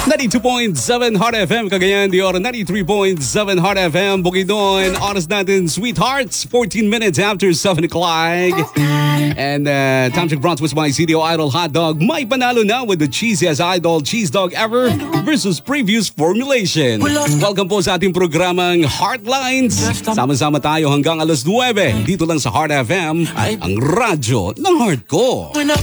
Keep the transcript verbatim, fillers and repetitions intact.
ninety-two point seven Heart F M, Cagayan de Oro, ninety-three point seven Heart F M, Bukidnon. Oras natin, Sweethearts, fourteen minutes after seven o'clock. And uh, time check brought to us by C D O Idol Hot Dog. May panalo na with the cheesiest Idol cheese dog ever versus previous formulation. Welcome po sa ating programang Heartlines. Sama-sama tayo hanggang alas nuwebe. Dito lang sa Heart F M, ang radyo ng heart ko.